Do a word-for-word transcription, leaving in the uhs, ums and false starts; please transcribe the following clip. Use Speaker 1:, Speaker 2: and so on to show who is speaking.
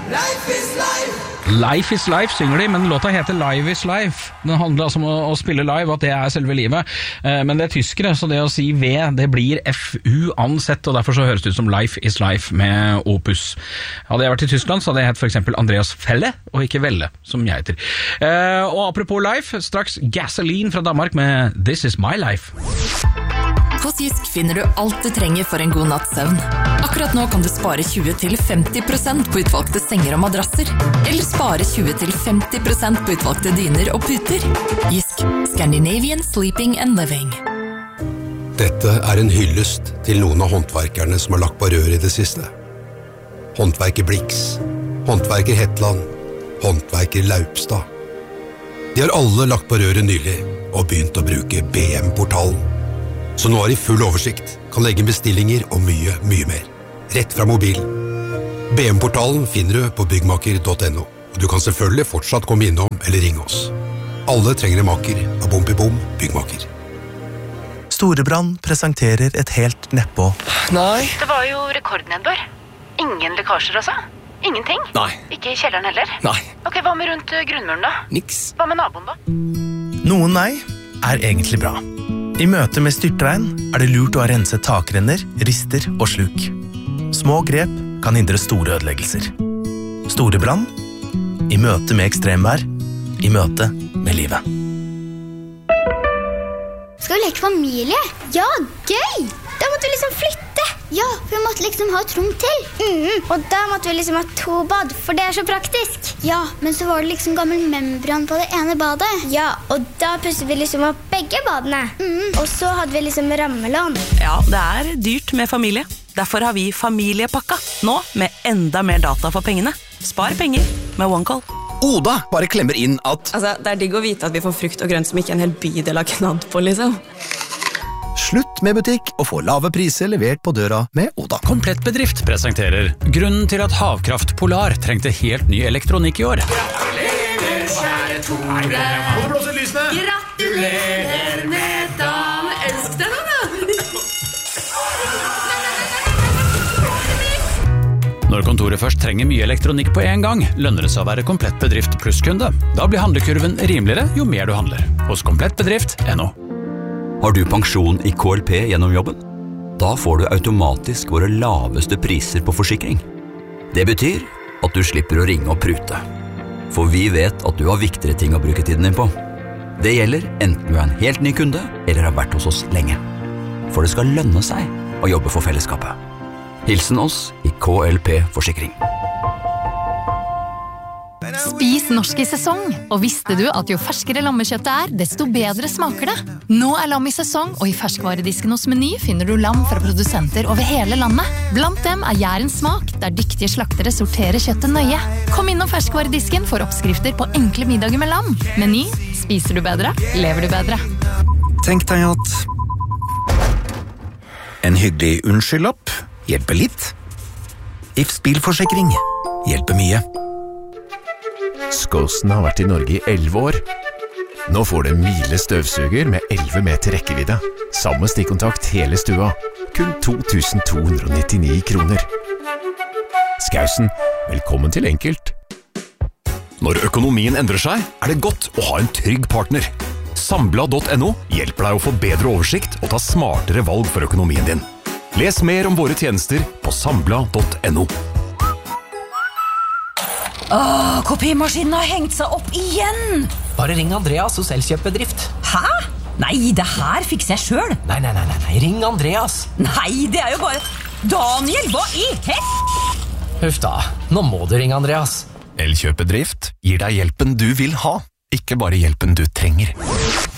Speaker 1: Life is life.
Speaker 2: Life is life synger de, men låta heter Live is life. Den handler altså om å, å spille live, at det er selve livet. Eh, men det er tyskere, så det å si V, det blir F U ansett, og derfor så høres det ut som Life is life med Opus. Hadde jeg vært i Tyskland, så hadde jeg hett for eksempel Andreas Felle, og ikke Velle, som jeg heter. Eh, og apropos life, straks Gasoline fra Danmark med This is my life.
Speaker 3: Hos Jysk finner du alt du trenger for en god natts søvn. Akkurat nå kan du spare tjue til femti prosent på utvalgte senger og madrasser. Eller spare tjue til femti prosent på utvalgte dyner og puter. Jysk, Scandinavian Sleeping and Living.
Speaker 4: Dette er en hyllest til noen av håndverkerne som har lagt på rør i det siste. Håndverker Blix, håndverker Hetland, håndverker Laupstad. De har alle lagt på røret nylig og begynt å bruke B M-portalen. Så nå har de full oversikt, kan legge bestillinger og mye, mye mer. Rett fra mobilen. B M-portalen finner du på byggmaker punktum no, og du kan selvfølgelig fortsatt komme innom eller ringe oss. Alle trenger en maker av Bompibom byggmaker.
Speaker 5: Storebrand presenterer et helt nedpå.
Speaker 6: Nei.
Speaker 7: Det var jo rekordnedbør. Ingen lekkasjer altså? Ingenting?
Speaker 6: Nei.
Speaker 7: Ikke i kjelleren heller?
Speaker 6: Nei.
Speaker 7: Ok, hva med rundt grunnmuren da?
Speaker 6: Niks.
Speaker 7: Hva med naboen da?
Speaker 5: Noen nei er egentlig bra. I møte med styrtregn er det lurt å ha renset takrenner, rister og sluk. Små grep kan hindre store ødeleggelser. Store brann, i møte med ekstremvær, i møte med livet.
Speaker 8: Skal vi leke familie? Ja, gøy! Da måtte vi liksom flytte. Ja, for vi måtte liksom ha et rom til. Mm, og da måtte vi liksom ha to bad, for det er så praktisk. Ja, men så var det liksom gammel membran på det ene badet. Ja, og da pusset vi liksom opp begge badene. Mm, og så hadde vi liksom rammelån.
Speaker 9: Ja, det er dyrt med familie. Derfor har vi familiepakka. Nå med enda mer data for pengene. Spar penger med OneCall.
Speaker 10: Oda bare klemmer inn at
Speaker 11: Altså, det er digg å vite at vi får frukt og grønt som ikke en hel bydel har knadd på, liksom.
Speaker 10: Slutt med butikk og få lave priser levert på døra med Oda.
Speaker 12: Komplett Bedrift presenterer grunnen til at Havkraft Polar trengte helt ny elektronikk i år.
Speaker 1: Gratulerer, kjære Tore. Må du blåse lysene? Gratulerer med dagen. Elsk deg da.
Speaker 12: Når kontoret først trenger mye elektronikk på en gang, lønner det seg å være Komplett Bedrift plusskunde. Da blir handlekurven rimeligere jo mer du handler. Hos komplett bedrift punktum no.
Speaker 13: Har du pensjon i K L P gjennom jobben? Da får du automatisk våre laveste priser på forsikring. Det betyr at du slipper å ringe og prute. For vi vet at du har viktigere ting å bruke tiden din på. Det gjelder enten du er en helt ny kunde eller har vært hos oss lenge. For det skal lønne seg å jobbe for fellesskapet. Hilsen oss i K L P Forsikring.
Speaker 3: Spis norsk i sesong, og visste du at jo ferskere lammekjøttet er, desto bedre smaker det? Nå er lam i sesong, og i ferskvaredisken hos Meny finner du lam fra produsenter over hele landet. Blant dem er Jærens smak, der dyktige slaktere sorterer kjøttet nøye. Kom innom ferskvaredisken for oppskrifter på enkle middager med lam. Meny, spiser du bedre, lever du bedre.
Speaker 10: Tenk deg at en hyggelig unnskyld-lapp hjelper litt. If Bilforsikring hjelper mye.
Speaker 14: Skåsen har vært i Norge i elleve år. Nå får du en Miele støvsuger med elleve meter rekkevidde. Samme stikkontakt hele stua. Kun to tusen to hundre nittini kroner. Skausen, velkommen til enkelt.
Speaker 15: Når økonomien endrer seg, er det godt å ha en trygg partner. Sambla punktum no hjelper deg å få bedre oversikt og ta smartere valg for økonomien din. Les mer om våre tjenester på sambla punktum no.
Speaker 16: Åh, kopimaskinen har hengt seg opp igjen!
Speaker 17: Bare ring Andreas hos Elkjøp-bedrift.
Speaker 16: Hæ? Nei, det her fikser jeg selv.
Speaker 17: Nei, nei, nei, nei, ring Andreas.
Speaker 16: Nei, det er jo bare... Daniel, hva i hett?
Speaker 17: Huff da, nå må du ringe Andreas.
Speaker 15: Elkjøp-bedrift gir deg hjelpen du vil ha, ikke bare hjelpen du trenger.